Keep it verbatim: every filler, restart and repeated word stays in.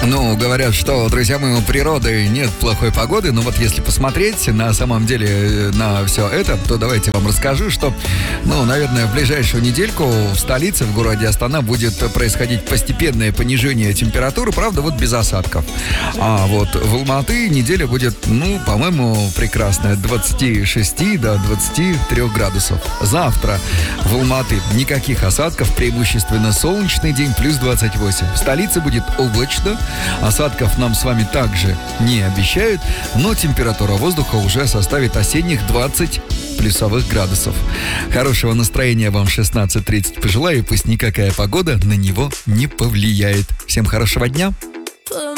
Ну, говорят, что, друзья мои, у природы нет плохой погоды, но вот если посмотреть на самом деле на все это, то давайте вам расскажу, что, ну, наверное, в ближайшую недельку в столице, в городе Астана, будет происходить постепенное понижение температуры, правда, вот без осадков. А вот в Алматы неделя будет, ну, по-моему, прекрасная, от двадцати шести до двадцати трёх градусов. Завтра в Алматы никаких осадков, преимущественно солнечный день, плюс двадцать восемь. В столице будет облачно. Осадков нам с вами также не обещают, но температура воздуха уже составит осенних двадцать плюсовых градусов. Хорошего настроения вам в шестнадцать тридцать пожелаю, пусть никакая погода на него не повлияет. Всем хорошего дня!